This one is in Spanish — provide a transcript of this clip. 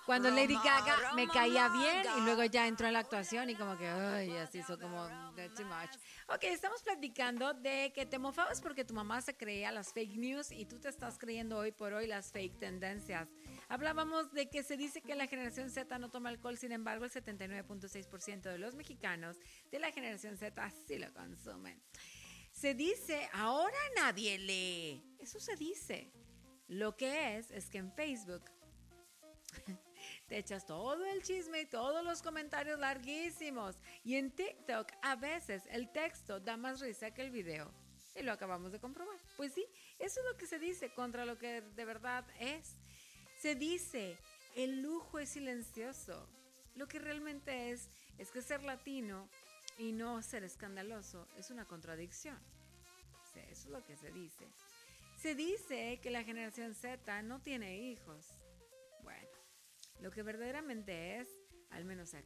Cuando Lady Gaga me caía bien y luego ya entró en la actuación y como que, ay, así hizo como too much. Ok, estamos platicando de que te mofabas porque tu mamá se creía las fake news y tú te estás creyendo hoy por hoy las fake tendencias. Hablábamos de que se dice que la generación Z no toma alcohol, sin embargo, el 79.6% de los mexicanos de la generación Z sí lo consumen. Se dice, ahora nadie lee. Eso se dice. Lo que es que en Facebook te echas todo el chisme y todos los comentarios larguísimos. Y en TikTok a veces el texto da más risa que el video. Y lo acabamos de comprobar. Pues sí, eso es lo que se dice contra lo que de verdad es. Se dice, el lujo es silencioso. Lo que realmente es que ser latino y no ser escandaloso es una contradicción. Sí, eso es lo que se dice. Se dice que la generación Z no tiene hijos. Bueno, lo que verdaderamente es, al menos